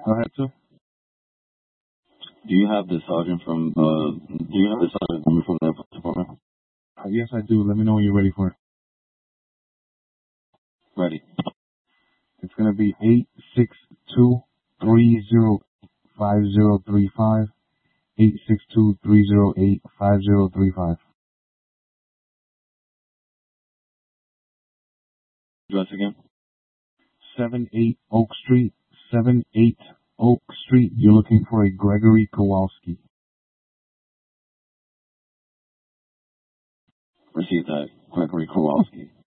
Go ahead, sir. Do you have the sergeant from the department? Yes, I do. Let me know when you're ready for it. Ready. It's going to be 862-308-5035. 862-308-5035. Address again? 78 Oak Street. 78 Oak Street. You're looking for a Gregory Kowalski. Receive that. Gregory Kowalski.